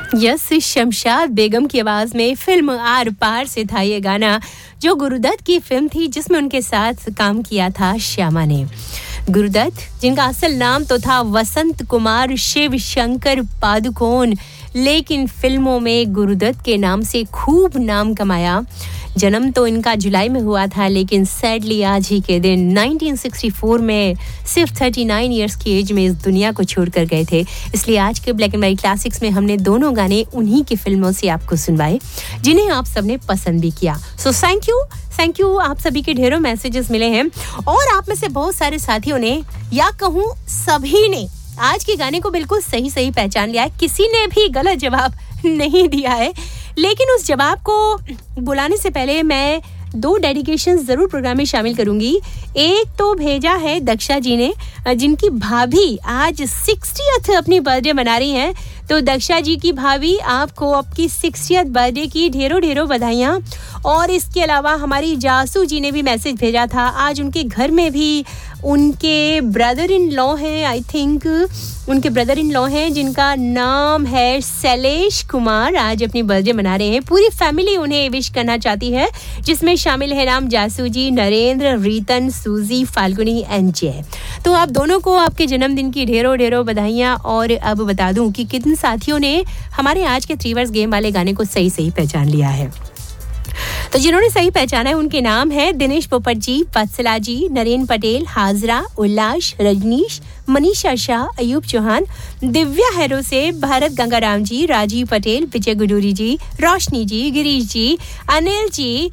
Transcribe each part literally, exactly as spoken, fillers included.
Yes, Shamshad Begum की आवाज में फिल्म आर पार से था ये गाना, जो गुरुदत्त की फिल्म थी जिसमें उनके साथ काम किया था श्यामा ने। गुरुदत्त, जिनका असल नाम तो था वसंत कुमार शिव शंकर पादुकोण, लेकिन फिल्मों में गुरुदत्त के नाम से खूब नाम कमाया। जन्म तो इनका जुलाई में हुआ था, लेकिन सैडली आज ही के दिन उन्नीस सौ चौंसठ में सिर्फ उनतालीस इयर्स की एज में इस दुनिया को छोड़कर गए थे। इसलिए आज के ब्लैक एंड वाइट क्लासिक्स में हमने दोनों गाने उन्हीं की फिल्मों से आपको सुनवाए, जिन्हें आप सबने पसंद भी किया। So thank you thank you आप सभी के ढेरों मैसेजेस मिले हैं, और आप में से बहुत सारे साथियों ने, या कहूँ सभी ने, आज के गाने को बिल्कुल सही सही पहचान लिया है। किसी ने भी गलत जवाब नहीं दिया है, लेकिन उस जवाब को बुलाने से पहले मैं दो डेडिकेशंस जरूर प्रोग्राम में शामिल करूंगी। एक तो भेजा है दक्षा जी ने, जिनकी भाभी आज साठवीं अपनी बर्थडे मना रही हैं। तो दक्षा जी की भाभी, आपको आपकी साठवीं बर्थडे की ढेरों ढेरों बधाइयाँ। और इसके अलावा हमारी जासू जी ने भी मैसेज भेजा था, आज उनके घर में भी उनके ब्रदर इन लॉ हैं, आई थिंक उनके ब्रदर इन लॉ हैं, जिनका नाम है शैलेश कुमार, आज अपनी बर्थडे मना रहे हैं। पूरी फैमिली उन्हें विश करना चाहती है, जिसमें शामिल है नाम जासू जी, नरेंद्र, रीतन, सूजी, फाल्गुनी एंड जय। तो आप दोनों को आपके जन्मदिन की ढेरों ढेरों बधाइयाँ। और अब बता दूं कि कितने साथियों ने हमारे आज के थ्री वर्ड्स गेम वाले गाने को सही सही पहचान लिया है। तो जिन्होंने सही पहचाना है उनके नाम है दिनेश पोपट जी, वत्सला जी, नरेन पटेल, हाजरा, उल्लास, रजनीश, मनीषा शाह, अयूब चौहान, दिव्या हैरो से, भारत गंगाराम जी, राजीव पटेल, विजय गुडूरी जी, रोशनी जी, गिरीश जी, अनिल जी,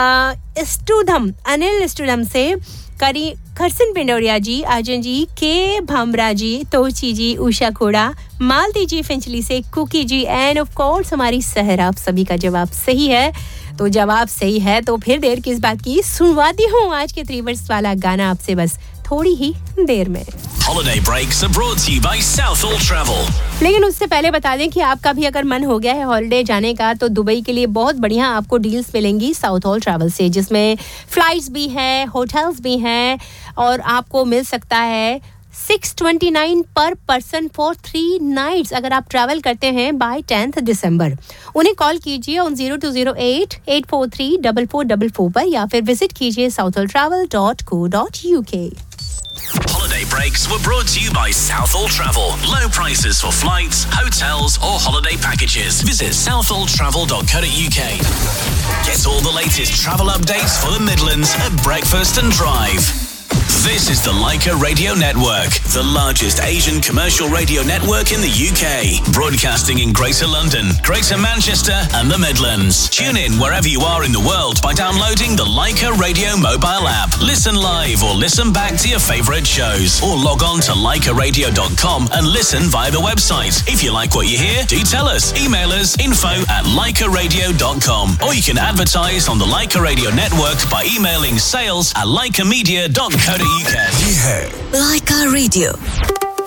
स्टूधम अनिल स्टूधम से, करी खरसन पिंडोरिया जी, आजन जी, के भामरा जी, तोची जी, उषा खोड़ा, मालती जी फिंचली से, cookie ji, end of course हमारी सहरा। आप सभी का जवाब सही है। तो जवाब सही है तो फिर देर किस बात की, सुनवाती हूँ आज के थ्री वर्ड्स वाला गाना आपसे बस थोड़ी ही देर में। Holiday breaks are brought to you by Southall Travel. लेकिन उससे पहले बता दें कि आपका भी अगर मन हो गया है हॉलिडे जाने का, तो दुबई के लिए बहुत बढ़िया आपको डील्स मिलेंगी साउथॉल ट्रैवल से, जिसमें फ्लाइट्स भी हैं, होटल्स भी हैं, और आपको मिल सकता है सिक्स ट्वेंटी नाइन पर पर्सन फॉर थ्री नाइट्स अगर आप ट्रैवल करते हैं बाय टेंथ दिसंबर। उन्हें कॉल कीजिए on zero to zero eight eight four three double four double four पर, या फिर विजिट कीजिए Southall travel dot co dot U के। Holiday breaks were brought to you by Southall Travel. Low prices for flights, hotels or holiday packages. Visit southall travel dot co dot u k. Get all the latest travel updates for the Midlands at breakfast and drive. This is the Leica Radio Network, the largest Asian commercial radio network in the U K. Broadcasting in Greater London, Greater Manchester and the Midlands. Tune in wherever you are in the world by downloading the Leica Radio mobile app. Listen live or listen back to your favourite shows. Or log on to leica radio dot com and listen via the website. If you like what you hear, do tell us. Email us info at leica radio dot com. Or you can advertise on the Leica Radio Network by emailing sales at leica media dot co dot u k. ये है Leica Radio.